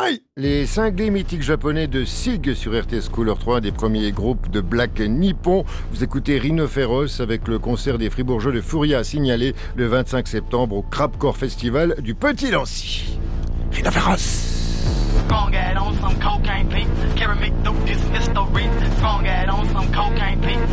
Les cinglés mythiques japonais de SIG sur RTS Couleur 3, un des premiers groupes de black nippon. Vous écoutez Rhinophéros avec le concert des Fribourgeois de Furia signalé le 25 septembre au Crapcore Festival du Petit Lancy. Rhinophéros. Strong add on some cocaine, Pete. Carry me through this mystery. Strong add on some cocaine, Pete.